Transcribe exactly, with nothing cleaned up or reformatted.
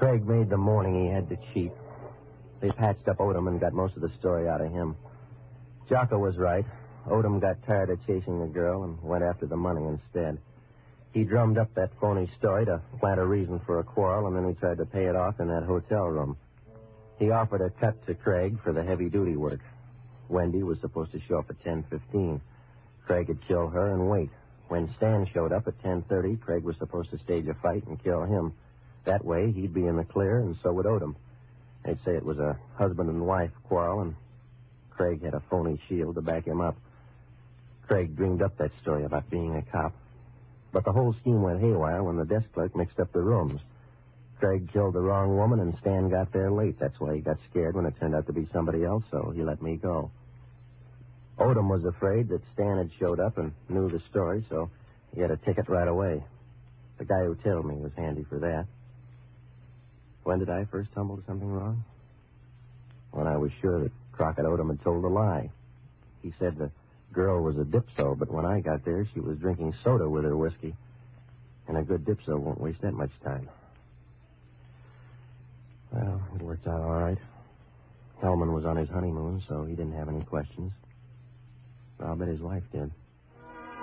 Craig made the morning he had to cheat. They patched up Odom and got most of the story out of him. Jocko was right. Odom got tired of chasing the girl and went after the money instead. He drummed up that phony story to plant a reason for a quarrel, and then he tried to pay it off in that hotel room. He offered a cut to Craig for the heavy-duty work. Wendy was supposed to show up at ten fifteen. Craig would kill her and wait. When Stan showed up at ten thirty, Craig was supposed to stage a fight and kill him. That way, he'd be in the clear, and so would Odom. They'd say it was a husband and wife quarrel, and Craig had a phony shield to back him up. Craig dreamed up that story about being a cop. But the whole scheme went haywire when the desk clerk mixed up the rooms. Craig killed the wrong woman, and Stan got there late. That's why he got scared when it turned out to be somebody else, so he let me go. Odom was afraid that Stan had showed up and knew the story, so he had a ticket right away. The guy who tailed me was handy for that. When did I first tumble to something wrong? When I was sure that Crockett Odom had told a lie. He said the girl was a dipso, but when I got there, she was drinking soda with her whiskey. And a good dipso won't waste that much time. Well, it worked out all right. Hellman was on his honeymoon, so he didn't have any questions. I'll bet his wife did.